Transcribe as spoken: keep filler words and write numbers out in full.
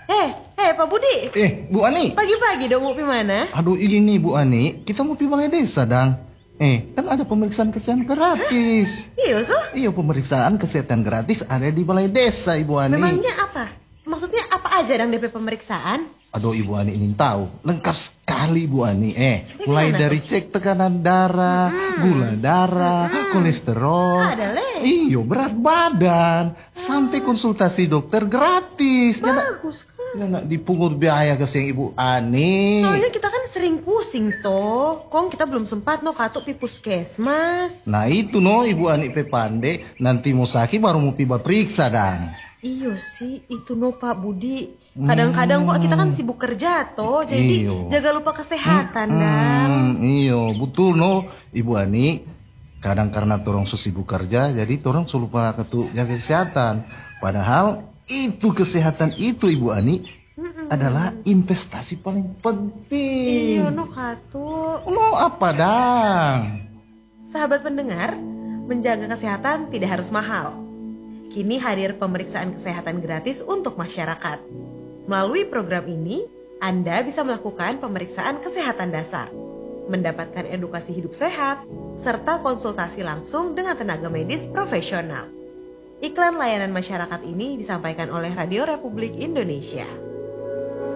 Eh, eh Pak Budi. Eh, Bu Ani. Pagi-pagi dong mau pi mana? Aduh ini Bu Ani, kita mau pi balai desa dang. Eh, kan ada pemeriksaan kesehatan gratis. Iya, so? Iya, pemeriksaan kesehatan gratis ada di balai desa, Ibu Ani. Memangnya apa? Maksudnya apa aja dang D P pemeriksaan? Aduh Ibu Ani ingin tahu, lengkap sekali Bu Ani. Eh, Eh, mulai gimana dari tuh? cek tekanan darah, gula darah, kolesterol, Ada, Le. iyo berat badan, sampai konsultasi dokter gratis. Ya, nak- Bagus kan? ya nak dipungut biaya ke siang Ibu Ani. Soalnya kita kan sering pusing toh. Kong kita belum sempat no katuk pi puskesmas. Nah itu no Ibu Ani pe pande, nanti mau sakit baru mau piba periksa dang. Iyo sih, itu no Pak Budi. Kadang-kadang kok kita kan sibuk kerja toh, jadi Iyo. jaga lupa kesehatan dang. Hmm, iyo betul no Ibu Ani. Kadang karena torong sibuk kerja, jadi torong selalu lupa ketu jaga kesehatan. Padahal itu kesehatan itu Ibu Ani adalah investasi paling penting. Iyo no katuk. No apa dang? Sahabat pendengar, menjaga kesehatan tidak harus mahal. Kini hadir pemeriksaan kesehatan gratis untuk masyarakat. Melalui program ini, Anda bisa melakukan pemeriksaan kesehatan dasar, mendapatkan edukasi hidup sehat, serta konsultasi langsung dengan tenaga medis profesional. Iklan layanan masyarakat ini disampaikan oleh Radio Republik Indonesia.